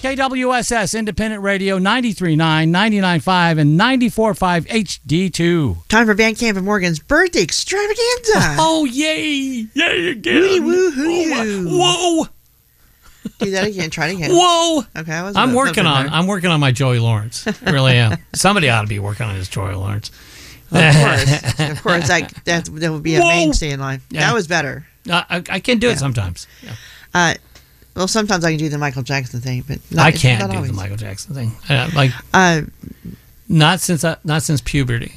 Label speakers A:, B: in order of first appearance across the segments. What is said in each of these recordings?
A: KWSS Independent Radio 93.9, 99.5, and 94.5 HD2.
B: Time for Van Camp and Morgan's birthday extravaganza.
A: Oh, yay. Yay again.
B: Hooty woo, hooty woo.
A: Whoa.
B: Do that again. Try it again.
A: Whoa.
B: Okay,
A: I'm working on my Joey Lawrence. I really am. Somebody ought to be working on his Joey Lawrence.
B: Of course. That would be a mainstay in line.
A: Yeah.
B: That was better.
A: I can do it sometimes. Yeah.
B: Well, sometimes I can do the Michael Jackson thing, but
A: I can't do the Michael Jackson thing. Not since puberty.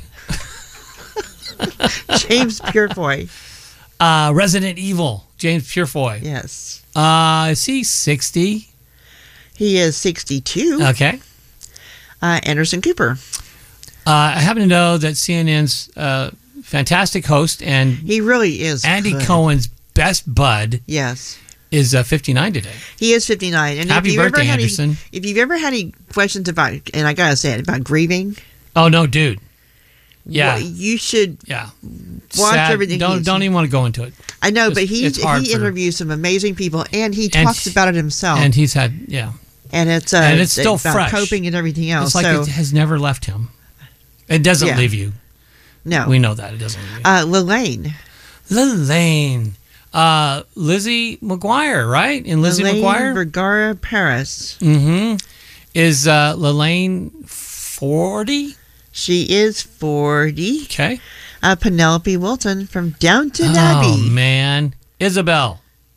B: James Purefoy.
A: Resident Evil. James Purefoy.
B: Yes.
A: Is he 60?
B: He is 62.
A: Okay.
B: Anderson Cooper.
A: I happen to know that CNN's fantastic host and
B: he really is
A: Andy
B: good.
A: Cohen's best bud.
B: Yes.
A: Is 59 today.
B: He is 59. And
A: happy birthday, Anderson.
B: If you've ever had any questions about, and I gotta say it, about grieving.
A: Oh no, dude. Yeah.
B: Well, you should.
A: Yeah.
B: Watch
A: Sad.
B: everything.
A: Don't even want to go into it.
B: I know, but he
A: interviews
B: some amazing people, and he talks about it himself.
A: And he's had
B: and it's
A: still
B: about
A: fresh.
B: coping and everything else.
A: It's like it has never left him. It doesn't leave you.
B: No,
A: we know that it doesn't leave you. Lelaine. Lizzie McGuire, right? In Lizzie McGuire?
B: Vergara Paris.
A: Mm-hmm. Is Lelaine 40?
B: She is 40.
A: Okay.
B: Penelope Wilton from Downton Abbey.
A: Oh, man. Isabel.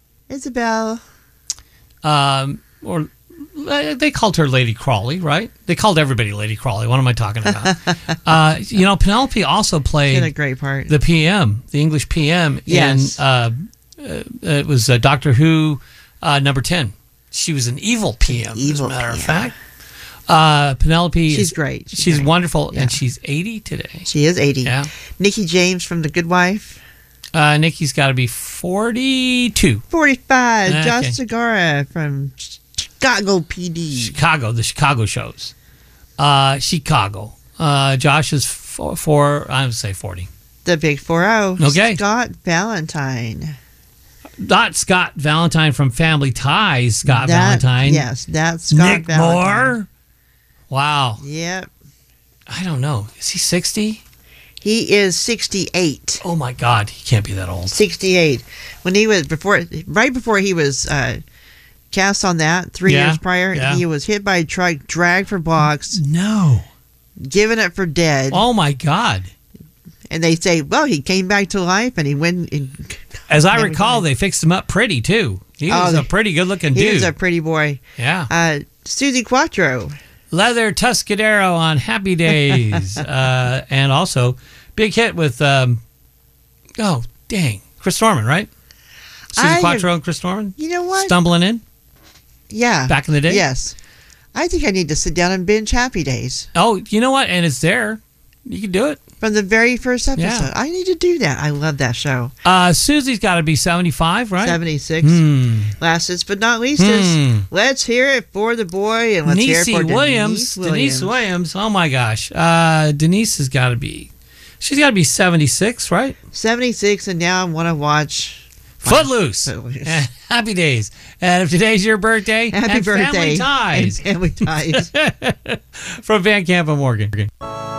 A: Or they called her Lady Crawley, right? They called everybody Lady Crawley. What am I talking about? Penelope also played
B: she had a great part.
A: The PM, the English PM.
B: Yes.
A: It was Doctor Who number 10. She was an evil PM, as a matter of fact. Penelope
B: she's great.
A: She's
B: great.
A: wonderful, and she's 80 today.
B: She is 80.
A: Yeah.
B: Nikki James from The Good Wife.
A: Nikki's got to be 42.
B: 45. Okay. Josh Segarra from Chicago PD.
A: The Chicago shows. Chicago. Josh is I would say 40.
B: The Big 4-0.
A: Okay.
B: Scott Valentine.
A: Not Scott Valentine from Family Ties. Valentine.
B: Yes, that's Scott
A: Nick
B: Valentine.
A: Moore. Right.
B: Yep.
A: I don't know. Is he 60?
B: He is 68.
A: Oh my God, he can't be that old.
B: 68. When he was right before he was cast on that 3 years prior, he was hit by a truck, dragged for blocks.
A: No.
B: Given it for dead.
A: Oh my God.
B: And they say, well, he came back to life and he went.
A: As I recall, they fixed him up pretty too. He was a pretty good-looking dude.
B: He was a pretty boy.
A: Yeah.
B: Susie Quattro.
A: Leather Tuscadero on Happy Days. And also, big hit with, Chris Norman, right? Susie Quattro and Chris Norman?
B: You know what?
A: Stumbling in?
B: Yeah.
A: Back in the day?
B: Yes. I think I need to sit down and binge Happy Days.
A: Oh, you know what? And it's there. You can do it.
B: From the very first episode.
A: Yeah.
B: I need to do that. I love that show.
A: Susie's got to be 75, right?
B: 76. Last but not least is let's hear it for the boy and let's hear it for
A: Denise Williams. Oh my gosh. Denise has got to be, she's got to be 76, right?
B: 76, and now I want to watch
A: Footloose. Happy Days. And if today's your birthday,
B: happy birthday.
A: Family Ties.
B: And Family Ties.
A: From Van Camp and Morgan.